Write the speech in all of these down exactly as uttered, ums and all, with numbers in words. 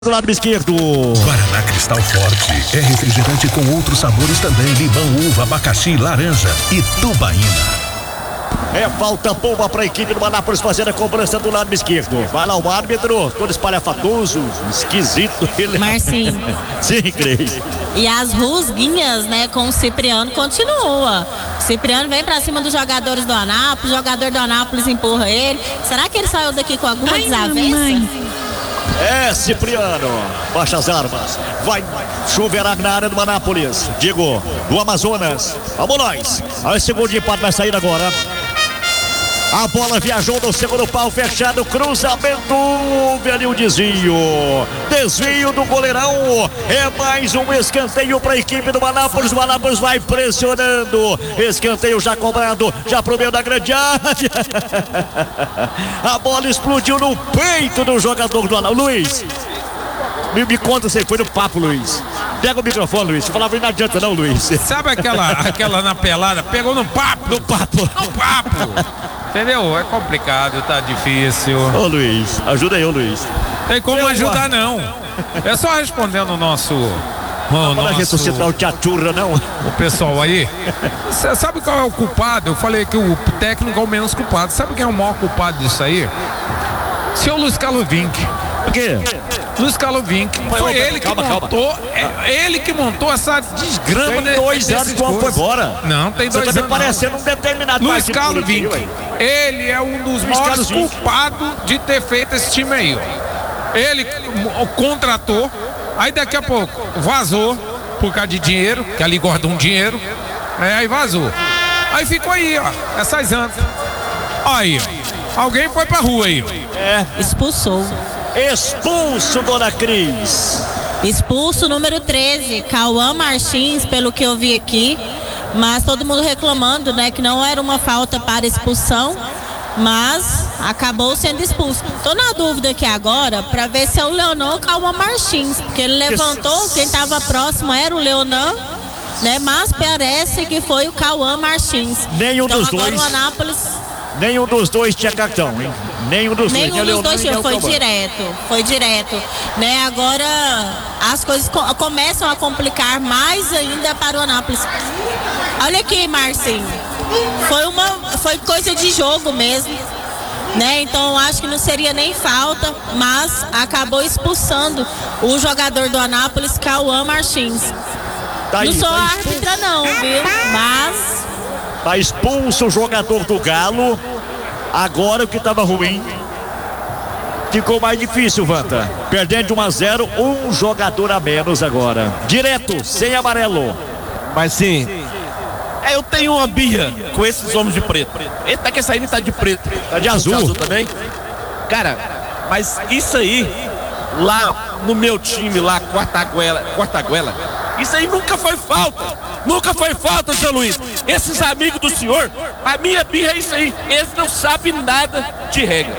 Do lado esquerdo. Guaraná Cristal Forte é refrigerante com outros sabores também: limão, uva, abacaxi, laranja e tubaína. É falta boa para a equipe do Anápolis fazer a cobrança do lado esquerdo. Vai lá o árbitro, todo espalhafatoso, esquisito. Ele... Marcinho. Sim, Cris. E as rusguinhas, né, com o Cipriano continua. O Cipriano vem pra cima dos jogadores do Anápolis, o jogador do Anápolis empurra ele. Será que ele saiu daqui com alguma Ai, desavença? mamãe. É Cipriano, baixa as armas, vai chover na área do Anápolis, digo, do Amazonas. Vamos nós, aí o segundo empate vai sair agora. A bola viajou no segundo pau fechado, cruzamento, houve o desvio, desvio do goleirão, é mais um escanteio para a equipe do Anápolis. O Anápolis vai pressionando, escanteio já cobrado, já pro meio da grande área. A bola explodiu no peito do jogador do Anápolis. Luiz, me, me conta se foi no papo, Luiz. Pega o microfone, Luiz. Você falava, não adianta não, Luiz. Sabe aquela, aquela na pelada? Pegou no papo. No papo. No papo. Entendeu? É complicado, tá difícil. Ô, Luiz, ajuda aí, ô, Luiz. Tem como Meu ajudar, não. É só respondendo o nosso... O Não nosso... ressuscitar o Tchaturra, não. O pessoal aí. Você sabe qual é o culpado? Eu falei que o técnico é o menos culpado. Sabe quem é o maior culpado disso aí? Seu Luiz Carlos Vinck. Por quê? Luiz Carlos Vinck. Foi ele que calma, montou. É ele que montou essa desgrama. Tem dois de, anos que o homem foi embora. Não, tem Você dois tá me anos. parecendo um determinado Luiz partido Carlos Vinck. político, Ele é um dos Luiz maiores Carlos Vinck. culpados de ter feito esse time aí. Ó. Ele mo- contratou, aí daqui a pouco vazou por causa de dinheiro, que ali guarda um dinheiro, né? Aí vazou. Aí ficou aí, ó, essas anos. Aí, ó, alguém foi pra rua aí. Ó. É, Expulsou. expulso, dona Cris. Expulso número treze, Cauã Martins, pelo que eu vi aqui. Mas todo mundo reclamando, né, que não era uma falta para expulsão, mas acabou sendo expulso. Tô na dúvida aqui agora para ver se é o Leonan ou Cauã Martins, porque ele levantou, quem estava próximo era o Leonan, né, mas parece que foi o Cauã Martins. Nenhum então, dos agora dois. o Anápolis, Nenhum dos dois tinha cartão, hein? Nenhum dos nenhum dois. dos dois tinha, foi direto, foi direto, né? Agora as coisas co- começam a complicar mais ainda para o Anápolis. Olha aqui, Marcinho, foi uma, foi coisa de jogo mesmo, né? Então acho que não seria nem falta, mas acabou expulsando o jogador do Anápolis, Cauã Martins. Tá aí, Não sou tá árbitra não, viu? Mas Tá expulso o jogador do Galo. Agora o que tava ruim ficou mais difícil, Vanta. Perdendo de um a zero, um jogador a menos agora. Direto, sem amarelo. Mas sim, é, eu tenho uma birra com esses homens de preto. Ele tá querendo sair, ele tá de preto. Tá de azul. azul também. Cara, mas isso aí, lá no meu time, lá, Quartaguela, Quartaguela, isso aí nunca foi falta. Nunca foi falta, seu Luiz. Esses amigos do senhor, a minha birra é isso aí. Eles não sabem nada de regra.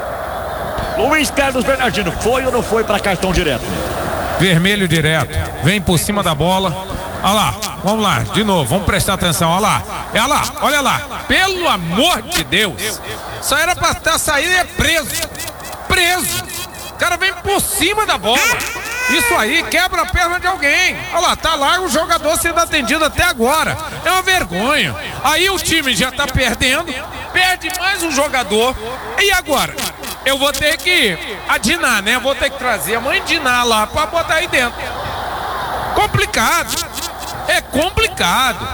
Luiz Carlos Bernardino, foi ou não foi para cartão direto? Vermelho direto. Vem por cima da bola. Olha lá, vamos lá, de novo, vamos prestar atenção. Olha lá, olha lá, olha lá. Pelo amor de Deus. Só era pra estar saindo e é preso. Preso. O cara vem por cima da bola. Isso aí quebra a perna de alguém. Olha lá, tá lá o jogador sendo atendido até agora. É uma vergonha. Aí o time já tá perdendo, perde mais um jogador. E agora? Eu vou ter que adinar, né? Eu vou ter que trazer a mãe Diná lá pra botar aí dentro. Complicado. É complicado.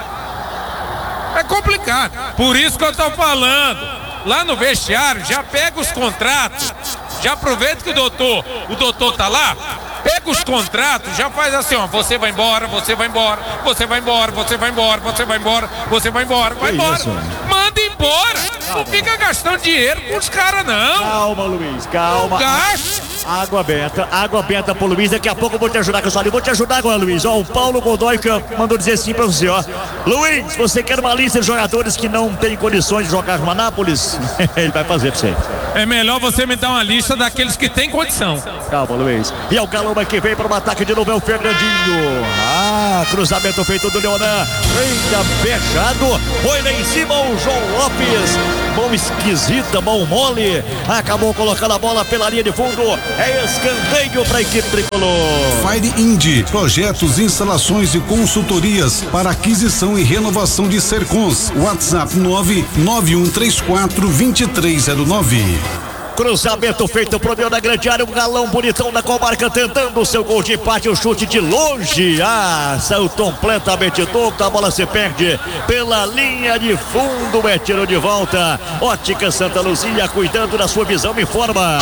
É complicado. Por isso que eu tô falando. Lá no vestiário, já pega os contratos. Já aproveita que o doutor, o doutor tá lá. Pega os contratos, já faz assim, ó. Você vai embora, você vai embora, você vai embora, você vai embora, você vai embora, você vai embora, vai embora. Manda embora. Não fica gastando dinheiro com os caras, não. Calma, Luiz, calma. Gasta. Água benta, água benta pro Luiz. Daqui a pouco eu vou te ajudar com isso ali. Vou te ajudar agora, Luiz. Ó, o Paulo Godoy que mandou dizer sim pra você, ó. Luiz, você quer uma lista de jogadores que não tem condições de jogar no Anápolis? Ele vai fazer pra você. é melhor você me dar uma lista daqueles que tem condição. Calma, Luiz. E é o Galamba que vem para um ataque de novo, é o Fernandinho. Ah, cruzamento feito do Leonan. Ainda fechado. Foi lá em cima o João Lopes. Mão esquisita, mão mole. Acabou colocando a bola pela linha de fundo. É escanteio para a equipe tricolor. Fire Indy, projetos, instalações e consultorias para aquisição e renovação de Sercons. WhatsApp nove nove um três quatro dois três zero nove. Cruzamento feito pro meio da grande área, um galão bonitão da comarca tentando o seu gol de empate, o chute de longe. Ah, saiu completamente torto, a bola se perde pela linha de fundo, é tiro de volta. Ótica Santa Luzia, cuidando da sua visão, me informa.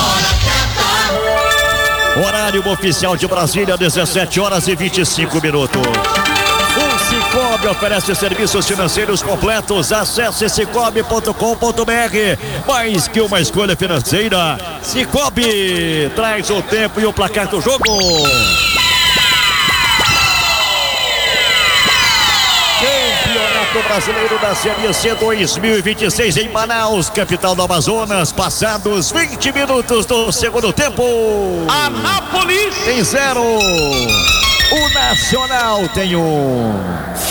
Horário oficial de Brasília, dezessete horas e vinte e cinco minutos. O Cicobi oferece serviços financeiros completos. Acesse cicobi ponto com ponto br. Mais que uma escolha financeira, Cicobi traz o tempo e o placar do jogo. Campeonato Brasileiro da Série C dois mil e vinte e seis em Manaus, capital do Amazonas. Passados vinte minutos do segundo tempo. Anápolis tem zero. O Nacional tem um.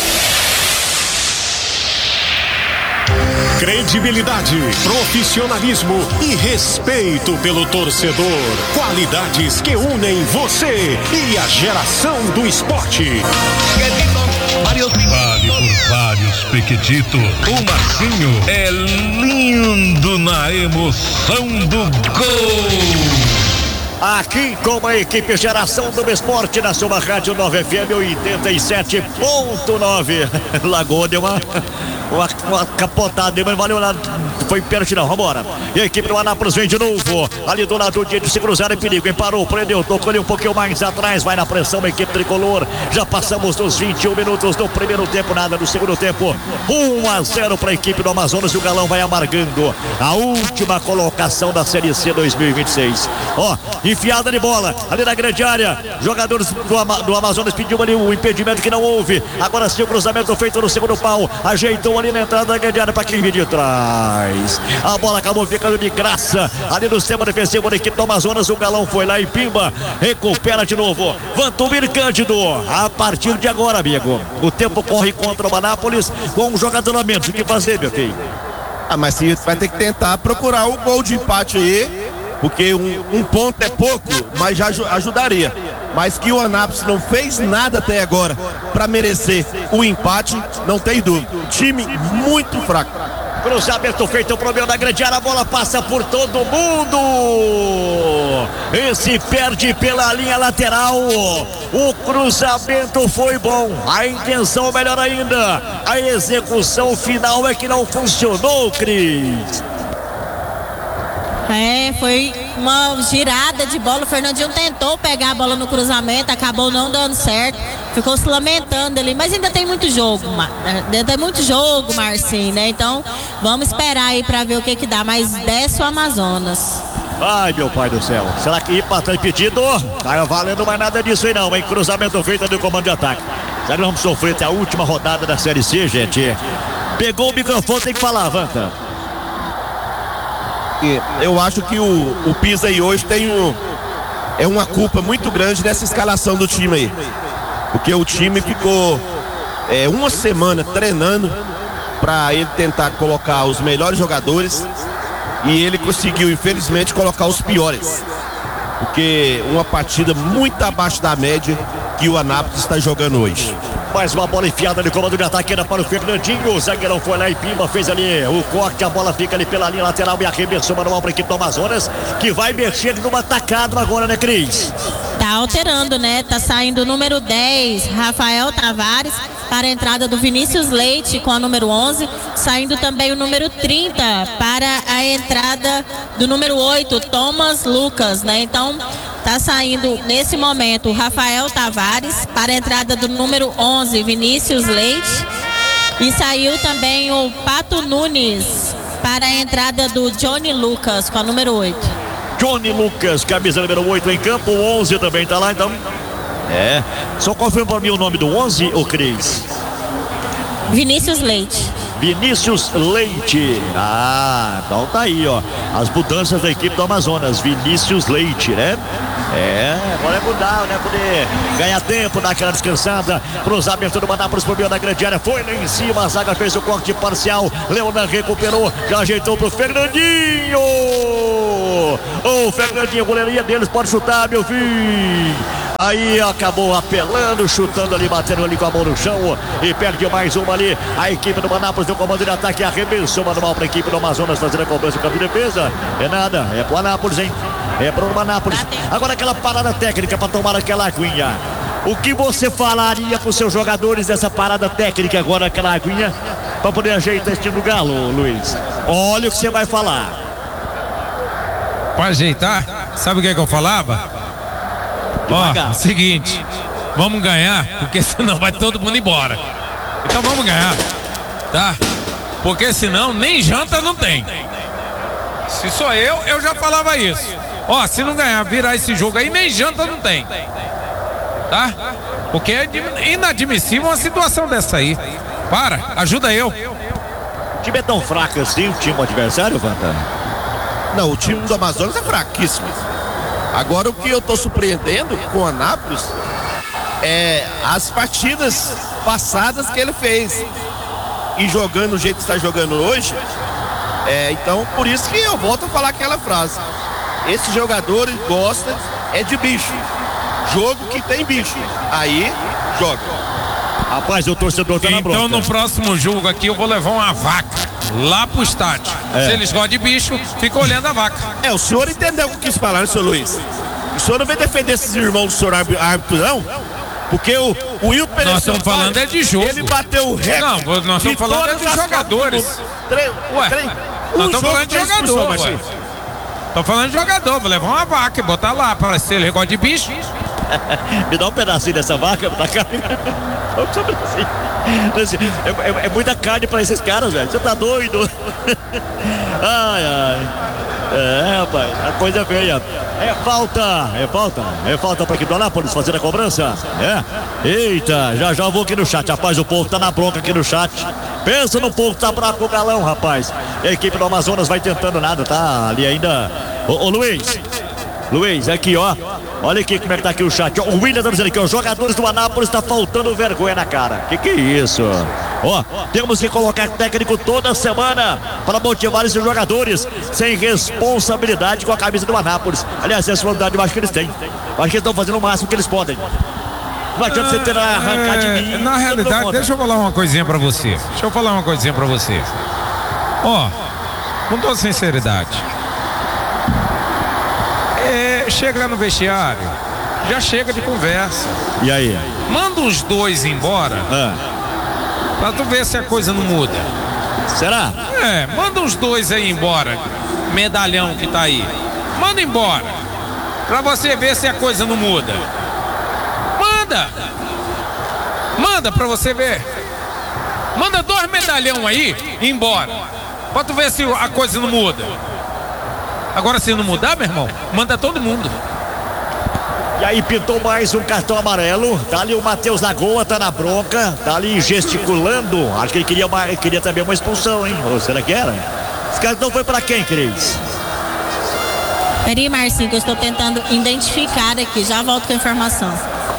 Credibilidade, profissionalismo e respeito pelo torcedor. Qualidades que unem você e a geração do esporte. Vale por vários, Pequetito. O Marcinho é lindo na emoção do gol. Aqui com a equipe Geração do Esporte na sua rádio nove F M oitenta e sete ponto nove. Lagoa deu uma, uma, uma capotada, mas valeu lá. Foi pênalti não, vambora. E a equipe do Anápolis vem de novo. Ali do lado do Diego, se cruzar em perigo, hein? Parou, prendeu, tocou ali um pouquinho mais atrás. Vai na pressão a equipe tricolor. Já passamos dos vinte e um minutos do primeiro tempo, nada do segundo tempo. um a zero para a equipe do Amazonas e o Galão vai amargando a última colocação da Série C dois mil e vinte e seis. Ó, enfiada de bola ali na grande área. Jogadores do, Ama, do Amazonas pediu ali o impedimento que não houve. Agora sim o cruzamento feito no segundo pau. Ajeitou ali na entrada da grande área para quem vem de trás. A bola acabou ficando de graça ali no sistema defensivo da equipe do Amazonas. O Galão foi lá e pimba. Recupera de novo. Vantumir Cândido. A partir de agora, amigo, o tempo corre contra o Anápolis com um jogador a menos. O que fazer, meu filho? Ah, mas sim, vai ter que tentar procurar o gol de empate aí. Porque um, um ponto é pouco, mas já ajudaria. Mas que o Anápolis não fez nada até agora para merecer o empate, não tem dúvida. Time muito fraco. Cruzamento feito pro meio da grande área, a bola passa por todo mundo. Esse perde pela linha lateral. O cruzamento foi bom, a intenção melhor ainda. A execução final é que não funcionou, Cris. É, foi uma girada de bola. O Fernandinho tentou pegar a bola no cruzamento, acabou não dando certo. Ficou se lamentando ali, mas ainda tem muito jogo, ainda tem muito jogo, Marcinho, né? Então, vamos esperar aí pra ver o que que dá. Mas desce o Amazonas. Ai, meu pai do céu. Será que Ipa tá impedido? Tá valendo mais nada disso aí não, hein? Cruzamento feito do comando de ataque. Será que vamos sofrer até a última rodada da Série C, gente? Pegou o microfone, tem que falar, Vanta. Eu acho que o, o Pisa aí hoje tem um, é uma culpa muito grande nessa escalação do time aí. Porque o time ficou é, uma semana treinando para ele tentar colocar os melhores jogadores e ele conseguiu, infelizmente, colocar os piores. Porque uma partida muito abaixo da média que o Anápolis está jogando hoje. Mais uma bola enfiada no comando de ataque era para o Fernandinho. O zagueirão foi lá e pimba, fez ali o corte. A bola fica ali pela linha lateral e arremessou manual para a equipe do Amazonas, que vai mexer numa atacada agora, né, Cris? Tá alterando, né? Tá saindo o número dez, Rafael Tavares, para a entrada do Vinícius Leite com a número onze. Saindo também o número trinta para a entrada do número oito, Thomas Lucas, né? Então, tá saindo nesse momento o Rafael Tavares para a entrada do número onze, Vinícius Leite. E saiu também o Pato Nunes para a entrada do Johnny Lucas com a número oito. Johnny Lucas, camisa número oito em campo, o onze também tá lá, então. É. Só confirma para mim o nome do onze, ô Cris? Vinícius Leite. Vinícius Leite. Ah, então tá aí, ó. As mudanças da equipe do Amazonas. Vinícius Leite, né? É, agora é mudar, né? Poder ganhar tempo, dar aquela descansada. Cruzamento do Anápolis por meio da grande área. Foi lá em cima, a zaga fez o corte parcial. Leonan recuperou, já ajeitou pro Fernandinho. Ô, Fernandinho, a goleirinha deles pode chutar, meu filho. Aí acabou apelando, chutando ali, batendo ali com a mão no chão e perde mais uma ali. A equipe do Anápolis deu comando de ataque, arremessou manual para a equipe do Amazonas fazendo a cobrança do campo de defesa. É nada, é pro Anápolis, hein? É pro Anápolis. Agora aquela parada técnica para tomar aquela aguinha. O que você falaria para os seus jogadores dessa parada técnica agora, aquela aguinha, para poder ajeitar esse time do Galo, Luiz? Olha o que você vai falar. Para ajeitar, sabe o que é que eu falava? Ó, seguinte, vamos ganhar, porque senão vai todo mundo embora. Então vamos ganhar, tá? Porque senão nem janta não tem. Se sou eu, eu já falava isso. Ó, se não ganhar, virar esse jogo aí, nem janta não tem. Tá? Porque é inadmissível uma situação dessa aí. Para, ajuda eu. O time é tão fraco assim, o time adversário, Vanta? Não, o time do Amazonas é fraquíssimo. Agora o que eu tô surpreendendo com o Anápolis é as partidas passadas que ele fez. E jogando do jeito que está jogando hoje. É, então, por isso que eu volto a falar aquela frase. Esses jogadores gostam é de bicho. Jogo que tem bicho. Aí, joga. Rapaz, o torcedor tá na bronca. Então no próximo jogo aqui eu vou levar uma vaca lá pro estádio. É. Se eles gostam de bicho, fica olhando a vaca. É, o senhor entendeu o que quis falar, né, senhor Luiz? O senhor não vem defender esses irmãos do senhor árbitro, não? Porque o, o Wilton Pereira. Nós estamos falando é de jogo. Ele bateu o recorde. Não, nós estamos falando é de jogadores. Tre... Ué, tre... nós estamos falando de jogador, ué. Tô falando de jogador, vou levar uma vaca e botar lá para ser ele gosta de bicho. Me dá um pedacinho dessa vaca, da carne. É, é, é muita carne pra esses caras, velho. Você tá doido? Ai, ai. É, rapaz, a coisa feia. É falta, é falta, é falta pra equipe do Anápolis fazer a cobrança. É. Eita, já já vou aqui no chat, rapaz. O povo tá na bronca aqui no chat. Pensa no povo que tá bravo com o galão, rapaz. E a equipe do Amazonas vai tentando nada, tá ali ainda. Ô, ô Luiz. Luiz, aqui ó, olha aqui como é que tá aqui o chat. O William tá dizendo aqui, os jogadores do Anápolis tá faltando vergonha na cara. Que que é isso? Ó, temos que colocar técnico toda semana para motivar esses jogadores sem responsabilidade com a camisa do Anápolis. Aliás, essa responsabilidade eu acho que eles têm. Eu acho que eles estão fazendo o máximo que eles podem. Não adianta você ter arrancar de mim. Na realidade, deixa eu falar uma coisinha pra você. Deixa eu falar uma coisinha pra você. Ó, com toda sinceridade. É, chega lá no vestiário, já chega de conversa. E aí? Manda os dois embora, ah. pra tu ver se a coisa não muda. Será? É, manda os dois aí embora, medalhão que tá aí. Manda embora, pra você ver se a coisa não muda. Manda! Manda pra você ver. Manda dois medalhão aí embora, pra tu ver se a coisa não muda. Agora, se não mudar, meu irmão, manda todo mundo. E aí pintou mais um cartão amarelo. Tá ali o Matheus Lagoa, tá na bronca. Tá ali gesticulando. Acho que ele queria, uma, ele queria também uma expulsão, hein? Ou será que era? Esse cartão foi pra quem, Cris? Peraí, Marcinho, que eu estou tentando identificar aqui. Já volto com a informação.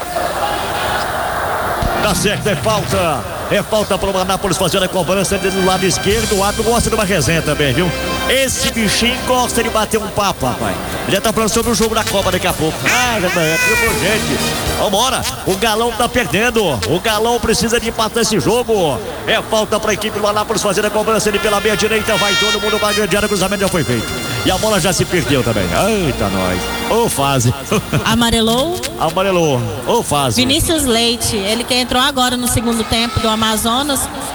Tá certo, é falta. É falta para o Anápolis fazer a cobrança do lado esquerdo. O árbitro gosta de uma resenha também, viu? Esse bichinho gosta de bater um papo, rapaz. Ele já tá falando sobre o jogo da Copa daqui a pouco. Ah, já tá, é tudo gente. Vambora, o Galão tá perdendo. O Galão precisa de empatar esse jogo. É falta para a equipe do Anápolis fazer a cobrança. Ele pela meia direita, vai todo mundo pra grande área. O cruzamento já foi feito. E a bola já se perdeu também. Eita, nós. Ô, fase. Amarelou. Amarelou. Ô, fase. Vinícius Leite, ele que entrou agora no segundo tempo do Amazonas,